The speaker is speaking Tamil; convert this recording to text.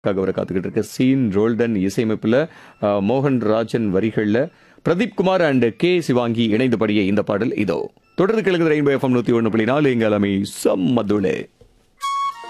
வர காத்துக்கிட்டு இருக்க சீன் ரோல்டன் இசையமைப்பில் மோகன் ராஜன் வரிகளில் பிரதீப் குமார் அண்ட் கே சிவாங்கி இணைந்து பாடிய இந்த பாடல் இதோ தொடர்ந்து கிழக்கு ரெயின்போ எஃப்எம் 101.4 எங்கள் அமை சம்மதுளே.